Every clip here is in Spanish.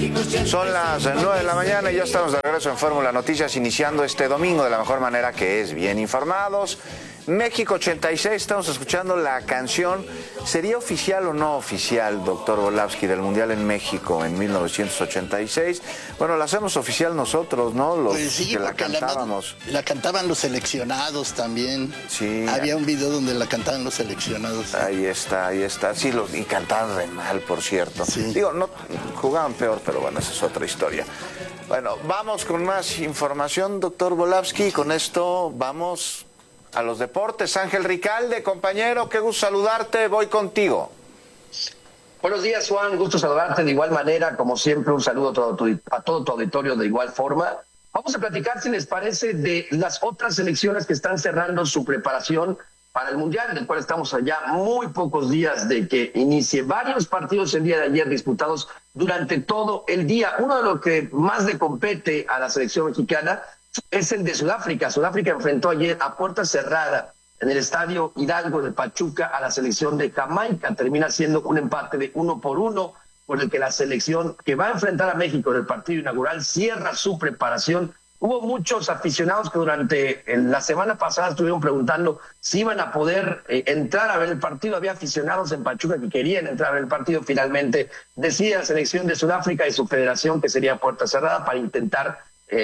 Son las 9 de la mañana y ya estamos de regreso en Fórmula Noticias, iniciando este domingo de la mejor manera, que es bien informados. México 86, estamos escuchando la canción. ¿Sería oficial o no oficial, doctor Volávsky, del Mundial en México en 1986? Bueno, la hacemos oficial nosotros, ¿no? Los pues sí, que la cantábamos. La cantaban los seleccionados también. Sí. Había un video donde la cantaban los seleccionados. Ahí está, ahí está. Sí, y cantaban re mal, por cierto. Sí. Digo, no jugaban peor, pero bueno, esa es otra historia. Bueno, vamos con más información, doctor Volávsky. Con esto vamos a los deportes. Ángel Ricalde, compañero, qué gusto saludarte, voy contigo. Buenos días, Juan, gusto saludarte de igual manera, como siempre, un saludo a todo tu auditorio de igual forma. Vamos a platicar, si les parece, de las otras selecciones que están cerrando su preparación para el Mundial, del cual estamos allá muy pocos días de que inicie. Varios partidos el día de ayer disputados durante todo el día. Uno de los que más le compete a la selección mexicana es el de Sudáfrica. Sudáfrica enfrentó ayer a puerta cerrada en el estadio Hidalgo de Pachuca a la selección de Jamaica. Termina siendo un empate de 1-1, por el que la selección que va a enfrentar a México en el partido inaugural cierra su preparación. Hubo muchos aficionados que durante la semana pasada estuvieron preguntando si iban a poder entrar a ver el partido. Había aficionados en Pachuca que querían entrar a ver el partido. Finalmente decide la selección de Sudáfrica y su federación que sería puerta cerrada para intentar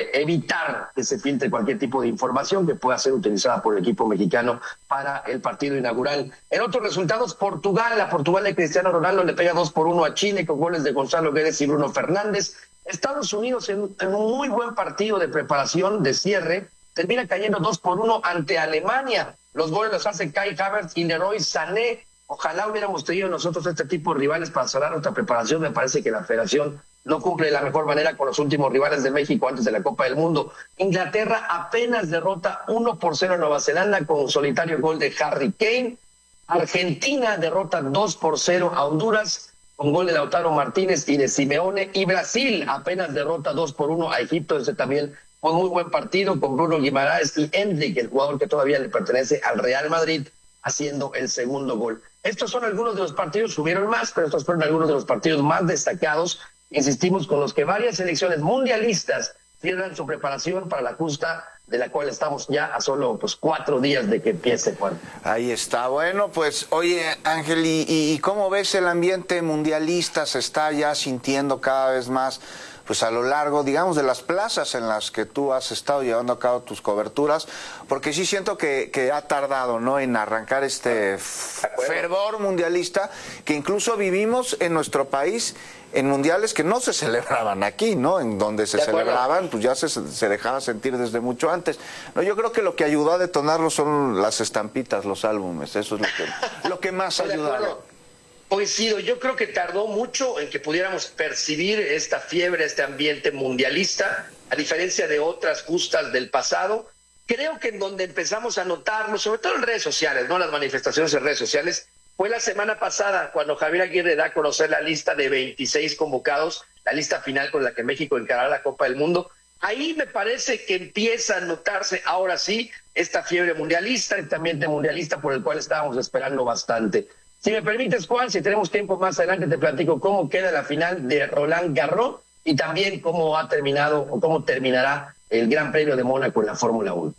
evitar que se filtre cualquier tipo de información que pueda ser utilizada por el equipo mexicano para el partido inaugural. En otros resultados, Portugal de Cristiano Ronaldo le pega 2-1 a Chile con goles de Gonzalo Guedes y Bruno Fernández. Estados Unidos en un muy buen partido de preparación, de cierre, termina cayendo 2-1 ante Alemania. Los goles los hace Kai Havertz y Leroy Sané. Ojalá hubiéramos tenido nosotros este tipo de rivales para cerrar nuestra preparación. Me parece que la federación no cumple de la mejor manera con los últimos rivales de México antes de la Copa del Mundo. Inglaterra apenas derrota 1-0 a Nueva Zelanda con un solitario gol de Harry Kane. Argentina derrota 2-0 a Honduras con gol de Lautaro Martínez y de Simeone. Y Brasil apenas derrota 2-1 a Egipto. Ese también fue un muy buen partido con Bruno Guimaraes y Endrick, el jugador que todavía le pertenece al Real Madrid, haciendo el segundo gol. Estos son algunos de los partidos, subieron más, pero estos fueron algunos de los partidos más destacados, insistimos, con los que varias selecciones mundialistas cierran su preparación para la justa, de la cual estamos ya a solo 4 días de que empiece, Juan. Ahí está. Bueno, pues, oye, Ángel, ¿y cómo ves el ambiente mundialista? Se está ya sintiendo cada vez más, pues a lo largo, digamos, de las plazas en las que tú has estado llevando a cabo tus coberturas, porque sí siento que ha tardado, ¿no?, en arrancar este fervor mundialista que incluso vivimos en nuestro país en mundiales que no se celebraban aquí, ¿no? En donde se celebraban, pues ya se dejaba sentir desde mucho antes. No, yo creo que lo que ayudó a detonarlo son las estampitas, los álbumes, eso es lo que más ha ayudado. Coincido, yo creo que tardó mucho en que pudiéramos percibir esta fiebre, este ambiente mundialista, a diferencia de otras justas del pasado. Creo que en donde empezamos a notarlo, sobre todo en redes sociales, ¿no? Las manifestaciones en redes sociales, fue la semana pasada cuando Javier Aguirre da a conocer la lista de 26 convocados, la lista final con la que México encarará la Copa del Mundo. Ahí me parece que empieza a notarse ahora sí esta fiebre mundialista, este ambiente mundialista por el cual estábamos esperando bastante. Si me permites, Juan, si tenemos tiempo más adelante te platico cómo queda la final de Roland Garros y también cómo ha terminado o cómo terminará el Gran Premio de Mónaco en la Fórmula 1.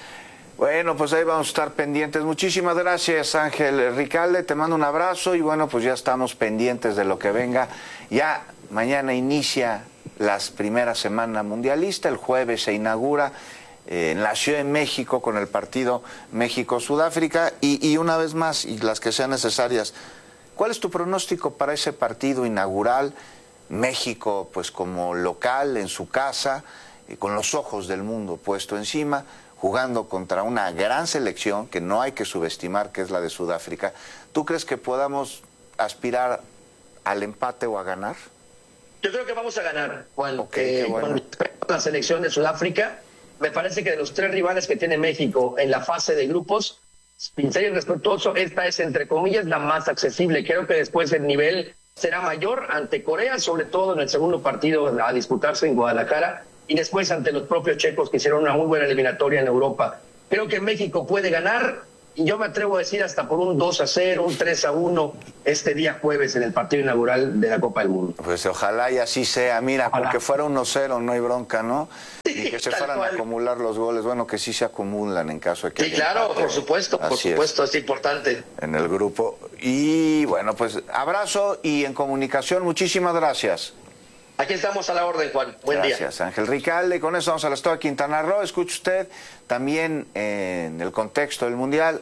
Bueno, pues ahí vamos a estar pendientes. Muchísimas gracias, Ángel Ricalde, te mando un abrazo y bueno, pues ya estamos pendientes de lo que venga. Ya mañana inicia la primera semana mundialista, el jueves se inaugura en la Ciudad de México con el partido México-Sudáfrica y una vez más, y las que sean necesarias, ¿cuál es tu pronóstico para ese partido inaugural? México pues como local en su casa, con los ojos del mundo puesto encima, jugando contra una gran selección que no hay que subestimar, que es la de Sudáfrica. ¿Tú crees que podamos aspirar al empate o a ganar? Yo creo que vamos a ganar, Juan. Okay, bueno. Con respecto a la selección de Sudáfrica, me parece que de los 3 rivales que tiene México en la fase de grupos, sincero y respetuoso, esta es, entre comillas, la más accesible. Creo que después el nivel será mayor ante Corea, sobre todo en el segundo partido a disputarse en Guadalajara, y después ante los propios checos que hicieron una muy buena eliminatoria en Europa. Creo que México puede ganar y yo me atrevo a decir hasta por un 2-0, un 3-1 este día jueves en el partido inaugural de la Copa del Mundo. Pues ojalá y así sea, mira, Ojalá. porque fuera 1-0 no hay bronca, ¿no? Y que se Tal fueran a cual. acumular los goles, bueno, que sí se acumulan en caso de que Sí, haya claro, empate. por supuesto, es importante. En el grupo. Y bueno, pues abrazo y en comunicación, muchísimas gracias. Aquí estamos a la orden, Juan. Buen día. Gracias, Ángel Ricalde. Con eso vamos al estado de Quintana Roo. Escuche usted, también en el contexto del Mundial,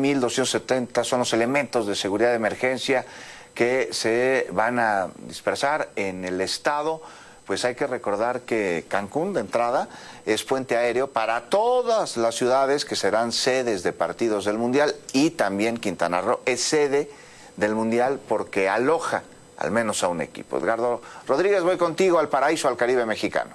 9.270 son los elementos de seguridad de emergencia que se van a dispersar en el estado. Pues hay que recordar que Cancún, de entrada, es puente aéreo para todas las ciudades que serán sedes de partidos del Mundial, y también Quintana Roo es sede del Mundial porque aloja al menos a un equipo. Edgardo Rodríguez, voy contigo al paraíso, al Caribe mexicano.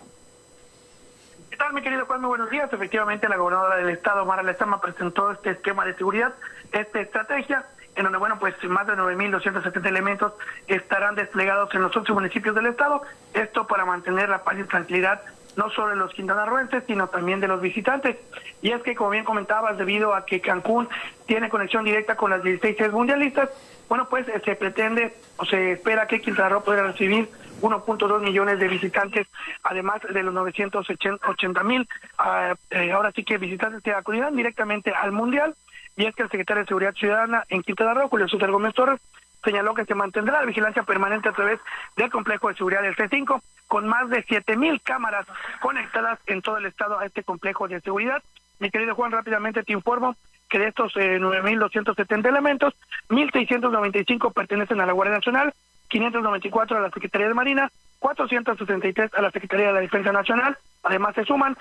¿Qué tal, mi querido Juan? Muy buenos días. Efectivamente, la gobernadora del estado, Mara Lezama, presentó este esquema de seguridad, esta estrategia, en donde, bueno, pues más de 9.270 elementos estarán desplegados en los 11 municipios del estado. Esto para mantener la paz y tranquilidad no solo de los quintanarroenses, sino también de los visitantes. Y es que, como bien comentabas, debido a que Cancún tiene conexión directa con las 16 sedes mundialistas, bueno, pues se pretende o se espera que Quintana Roo pueda recibir 1.2 millones de visitantes, además de los 980,000, ahora sí que visitantes que acudirán directamente al Mundial. Y es que el secretario de Seguridad Ciudadana en Quintana Roo, Julio César Gómez Torres, señaló que se mantendrá la vigilancia permanente a través del complejo de seguridad del C5, con más de 7,000 cámaras conectadas en todo el estado a este complejo de seguridad. Mi querido Juan, rápidamente te informo que de estos 9.270 elementos, 1.695 pertenecen a la Guardia Nacional, 594 a la Secretaría de Marina, 463 a la Secretaría de la Defensa Nacional. Además se suman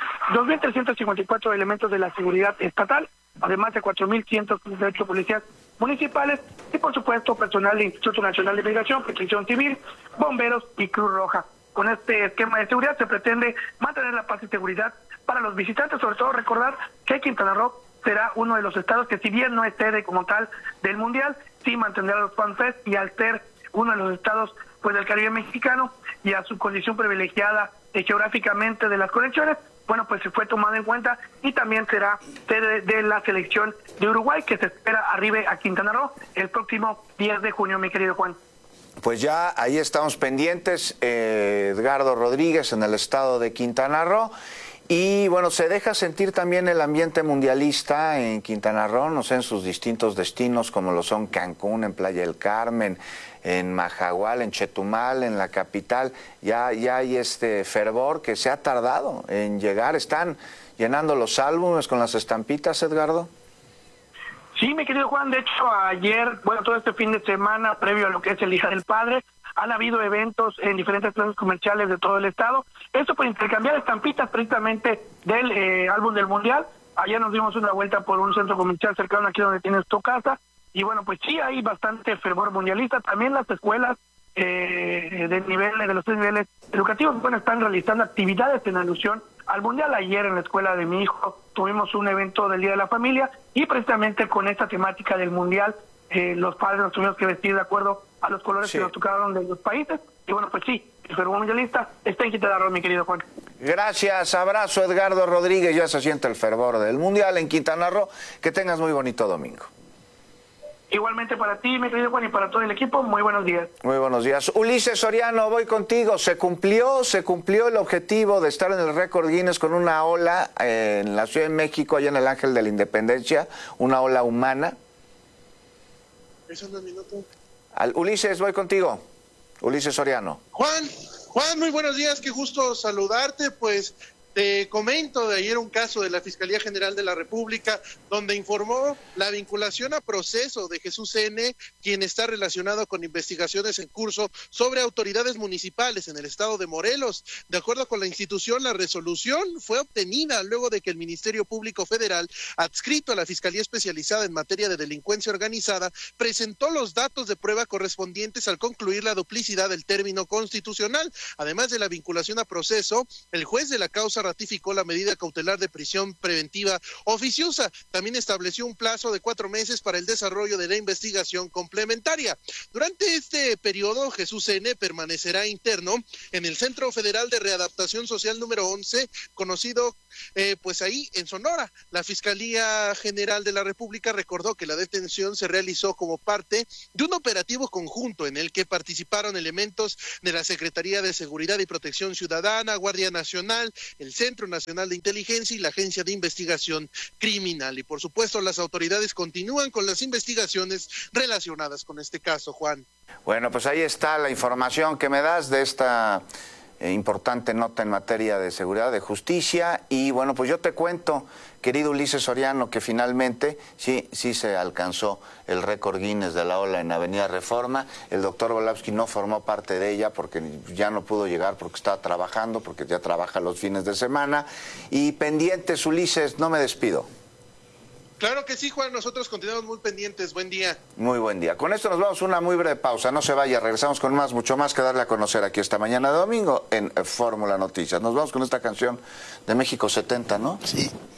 2.354 elementos de la seguridad estatal, además de 4.138 policías municipales y, por supuesto, personal del Instituto Nacional de Migración, Protección Civil, bomberos y Cruz Roja. Con este esquema de seguridad se pretende mantener la paz y seguridad para los visitantes, sobre todo recordar que Quintana Roo será uno de los estados que, si bien no es sede como tal del Mundial, sí mantendrá los FanFest, y al ser uno de los estados pues del Caribe mexicano y a su condición privilegiada geográficamente de las conexiones, bueno, pues se fue tomado en cuenta, y también será sede de la selección de Uruguay, que se espera arribe a Quintana Roo el próximo 10 de junio, mi querido Juan. Pues ya ahí estamos pendientes, Edgardo Rodríguez, en el estado de Quintana Roo. Y bueno, se deja sentir también el ambiente mundialista en Quintana Roo, no sé, en sus distintos destinos, como lo son Cancún, en Playa del Carmen, en Majahual, en Chetumal, en la capital. Ya hay este fervor que se ha tardado en llegar. ¿Están llenando los álbumes con las estampitas, Edgardo? Sí, mi querido Juan, de hecho ayer, bueno, todo este fin de semana, previo a lo que es el Día del Padre, han habido eventos en diferentes plazas comerciales de todo el estado. Esto por intercambiar estampitas precisamente del álbum del Mundial. Ayer nos dimos una vuelta por un centro comercial cercano aquí donde tienes tu casa. Y bueno, pues sí, hay bastante fervor mundialista. También las escuelas de los 3 niveles educativos, bueno, están realizando actividades en alusión al Mundial. Ayer en la escuela de mi hijo tuvimos un evento del Día de la Familia, y precisamente con esta temática del Mundial, los padres nos tuvimos que vestir de acuerdo a los colores que nos tocaron de los países. Y bueno, pues sí, el fervor mundialista está en Quintana Roo, mi querido Juan. Gracias, abrazo, Edgardo Rodríguez. Ya se siente el fervor del Mundial en Quintana Roo. Que tengas muy bonito domingo. Igualmente para ti, mi querido Juan, y para todo el equipo, muy buenos días. Muy buenos días. Ulises Soriano, voy contigo. Se cumplió el objetivo de estar en el récord Guinness con una ola en la Ciudad de México, allá en el Ángel de la Independencia, una ola humana. Ulises, voy contigo. Ulises Soriano. Juan, muy buenos días, qué gusto saludarte. Pues te comento de ayer un caso de la Fiscalía General de la República, donde informó la vinculación a proceso de Jesús N., quien está relacionado con investigaciones en curso sobre autoridades municipales en el estado de Morelos. De acuerdo con la institución, la resolución fue obtenida luego de que el Ministerio Público Federal, adscrito a la Fiscalía Especializada en materia de delincuencia organizada, presentó los datos de prueba correspondientes al concluir la duplicidad del término constitucional. Además de la vinculación a proceso, el juez de la causa jueza ratificó la medida cautelar de prisión preventiva oficiosa. También estableció un plazo de 4 meses para el desarrollo de la investigación complementaria. Durante este periodo, Jesús N. permanecerá interno en el Centro Federal de Readaptación Social número 11, conocido pues ahí en Sonora. La Fiscalía General de la República recordó que la detención se realizó como parte de un operativo conjunto en el que participaron elementos de la Secretaría de Seguridad y Protección Ciudadana, Guardia Nacional, el Centro Nacional de Inteligencia y la Agencia de Investigación Criminal. Y por supuesto, las autoridades continúan con las investigaciones relacionadas con este caso, Juan. Bueno, pues ahí está la información que me das de esta importante nota en materia de seguridad, de justicia. Y bueno, pues yo te cuento, querido Ulises Soriano, que finalmente sí se alcanzó el récord Guinness de la ola en Avenida Reforma. El doctor Volapsky no formó parte de ella porque ya no pudo llegar porque estaba trabajando, porque ya trabaja los fines de semana. Y pendientes, Ulises, no me despido. Claro que sí, Juan, nosotros continuamos muy pendientes. Buen día. Muy buen día. Con esto nos vamos a una muy breve pausa. No se vaya, regresamos con mucho más que darle a conocer aquí esta mañana de domingo en Fórmula Noticias. Nos vamos con esta canción de México 70, ¿no? Sí.